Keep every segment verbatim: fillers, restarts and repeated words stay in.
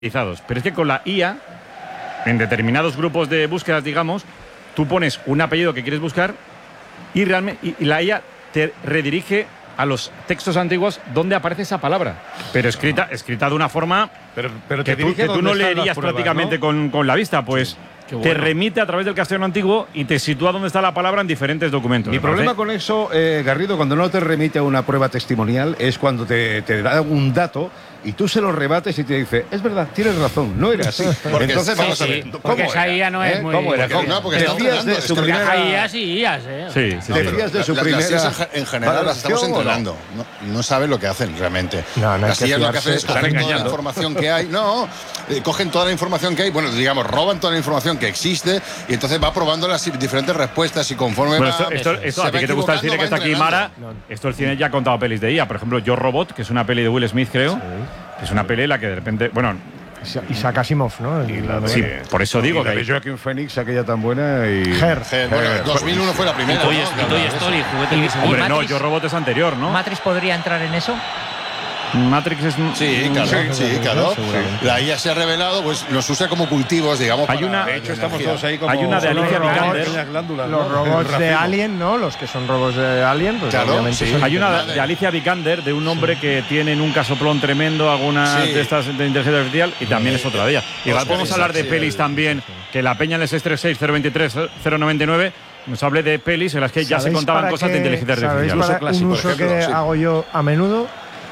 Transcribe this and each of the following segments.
Pero es que con la I A, en determinados grupos de búsquedas, digamos, tú pones un apellido que quieres buscar y, realmente, y, y la I A te redirige a los textos antiguos donde aparece esa palabra, pero escrita, escrita de una forma pero, pero que, te tú, que tú no leerías pruebas, prácticamente ¿no? con, con la vista, pues… Qué bueno. Te remite a través del castellano antiguo y te sitúa dónde está la palabra en diferentes documentos. Mi problema con eso, eh, Garrido, cuando no te remite a una prueba testimonial, es cuando te, te da un dato y tú se lo rebates y te dice, es verdad, tienes razón, no era así. Porque Entonces sí, vamos sí, a ver, sí, ¿cómo porque esa era? I A no es ¿Eh? muy… ¿Cómo era? Porque, no, porque ¿Te estamos fías hablando, de su esto- primera… Hay I As y I As, ¿eh? Sí, sí, ¿Te sí. fías de su las, primera… las I As en general las estamos valoración o no? entrenando. No, no saben lo que hacen realmente. No, no hay las que I As lo que hacen es fiarse, coger están toda la engañando. información que hay. No, eh, cogen toda la información que hay, bueno, digamos, roban toda la información que existe y entonces va probando las diferentes respuestas y conforme Bueno, va… esto, esto, se esto, a va ti que te gusta el equivocando, cine que va está aquí, Mara, entrenando. esto el cine ya ha contado pelis de I A. Por ejemplo, Yo Robot, que es una peli de Will Smith, creo. Es una peli en la que de repente… Bueno, Isaac Asimov, ¿no? Y la de, sí, por eso digo y la que… de Joaquin Phoenix, aquella tan buena y… Her. Eh, bueno, Eh, dos mil uno fue la primera. Toy, ¿no? y Toy Story, juguete que se Hombre, no, Matrix- Yo Robot es anterior, ¿no? ¿Matrix podría entrar en eso? Matrix es… Sí, claro, sí, sí, claro. seguramente. La I A se ha revelado, pues los usa como cultivos, digamos. Hay para una- De hecho, estamos energía. todos ahí como… Hay una de son Alicia los robots, Vikander. pequeñas glándulas, Los ¿no? robots de Racimo. Alien, ¿no? Los que son robots de Alien, pues Claro, obviamente sí. son… Hay una Vale. de Alicia Vikander, de un hombre que tiene en un casoplón tremendo algunas Sí. de estas de inteligencia artificial, y también es otra de ellas. Igual Oscar podemos hablar de Isaac, sí, pelis el- también, que la peña en el seis tres seis, cero veintitrés, cero noventa y nueve nos hable de pelis en las que ya se ¿Sabéis contaban para cosas de qué- inteligencia ¿sabéis artificial. para clásico, un por uso ejemplo, que sí. hago yo a menudo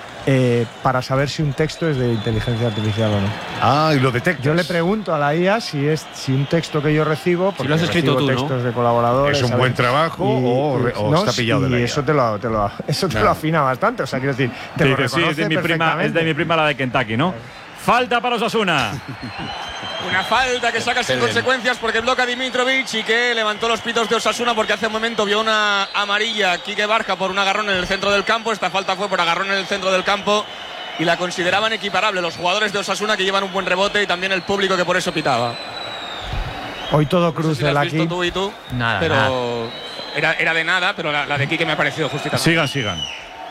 eh, para saber si un texto es de inteligencia artificial o no. Ah, y lo detectas. Yo le pregunto a la I A si es si un texto que yo recibo, porque lo has escrito recibo tú, ¿no? textos de colaboradores, ¿Es un ¿sabes? buen trabajo o re- o está pillado de la y I A? eso te lo, te lo, eso te lo afina bastante, o sea, quiero decir, te Te lo dice, sí, es de, mi reconoce prima, es de mi perfectamente. prima la de Kentucky, ¿no? Falta para Osasuna. Una falta que saca sin Excelente. consecuencias porque bloca a Dimitrovic y que levantó los pitos de Osasuna porque hace un momento vio una amarilla Quique Barja por un agarrón en el centro del campo. Esta falta fue por agarrón en el centro del campo y la consideraban equiparable los jugadores de Osasuna, que llevan un buen rebote, y también el público, que por eso pitaba. Hoy todo No sé cruz si la del has visto aquí. tú y tú, Nada, pero nada. Era, era de nada, pero la, la de Quique me ha parecido justita. Sigan, sigan.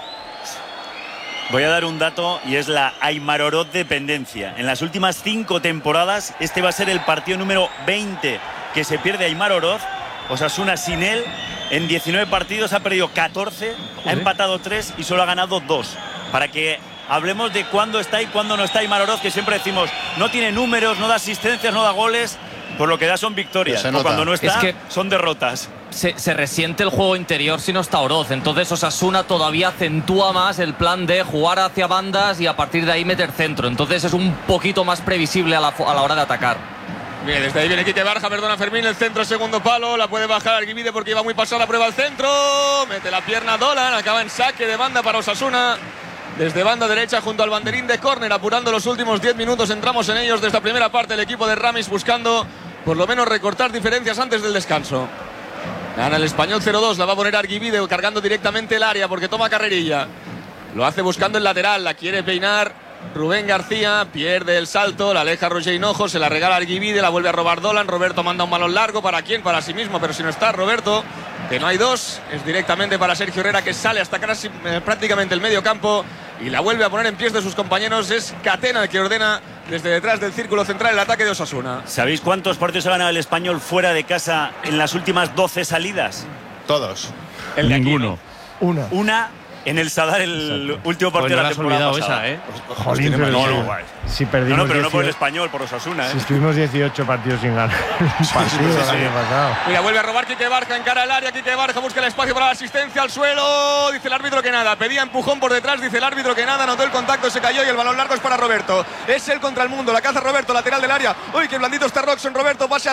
Voy a dar un dato y es la Aymarorot dependencia. En las últimas cinco temporadas, este va a ser el partido número veinte que se pierde Aymarorot. Osasuna sin él, en diecinueve partidos ha perdido catorce, ha empatado tres y solo ha ganado dos. Para que hablemos de cuándo está y cuándo no está Aymarorot, que siempre decimos, no tiene números, no da asistencias, no da goles, por lo que da son victorias. Se O nota. cuando no está, Es que- son derrotas. Se, se resiente el juego interior si no está Oroz. Entonces Osasuna todavía acentúa más el plan de jugar hacia bandas y a partir de ahí meter centro. Entonces es un poquito más previsible a la, a la hora de atacar. Bien, desde ahí viene Quique Barja, perdona Fermín, el centro, segundo palo, la puede bajar Arguibide porque iba muy pasada la prueba al centro, mete la pierna Dolan, acaba en saque de banda para Osasuna, desde banda derecha junto al banderín de córner, apurando los últimos diez minutos, entramos en ellos de esta primera parte, el equipo de Ramis buscando por lo menos recortar diferencias antes del descanso. Gana el Español cero dos, la va a poner Arguibide cargando directamente el área porque toma carrerilla, lo hace buscando el lateral, la quiere peinar Rubén García, pierde el salto, la aleja Roger Hinojo, se la regala Arguibide, la vuelve a robar Dolan. Roberto manda un balón largo, ¿para quién? Para sí mismo, pero si no está Roberto, que no hay dos, es directamente para Sergio Herrera, que sale hasta casi, eh, prácticamente el medio campo y la vuelve a poner en pies de sus compañeros. Es Catena el que ordena desde detrás del círculo central el ataque de Osasuna. ¿Sabéis cuántos partidos ha ganado el Español fuera de casa en las últimas doce salidas? Todos. El Ninguno. Una. Una en el Sadar, el último partido de la has temporada olvidado pasada. esa, ¿eh? Jolín, pero No, si- no, si No, perdimos no, pero no por el dieciocho Español, por Osasuna, ¿eh? si estuvimos dieciocho partidos sin ganar el partido el año pasado. Mira, vuelve a robar Quique Barja, encara el área, Quique Barja busca el espacio para la asistencia al suelo, dice el árbitro que nada, pedía empujón por detrás, dice el árbitro que nada, notó el contacto, se cayó y el balón largo es para Roberto. Es él contra el mundo, la caza Roberto, lateral del área. Uy, qué blandito está Roxon, Roberto, pase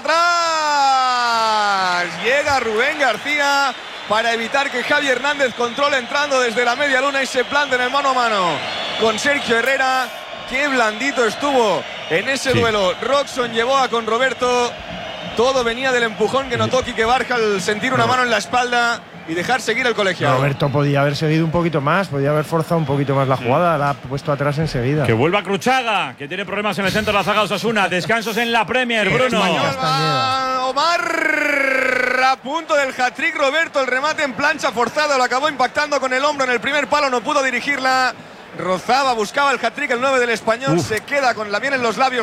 atrás. Llega Rubén García para evitar que Javi Hernández controle entrando desde la media luna y se plante en el mano a mano con Sergio Herrera. Qué blandito estuvo en ese Sí. duelo. Roxon llevó a con Roberto. Todo venía del empujón que notó Quique Barja al sentir una mano en la espalda y dejar seguir el colegiado. Roberto podía haber seguido un poquito más, podía haber forzado un poquito más la jugada, la ha puesto atrás enseguida. Que vuelva Cruchaga, que tiene problemas en el centro de la zaga de Osasuna. Descansos en la Premier, Bruno. Español va Omar a punto del hat-trick. Roberto, el remate en plancha forzado, lo acabó impactando con el hombro en el primer palo, no pudo dirigirla. rozaba, buscaba el hat-trick el nueve del Español, Uf. se queda con la miel en los labios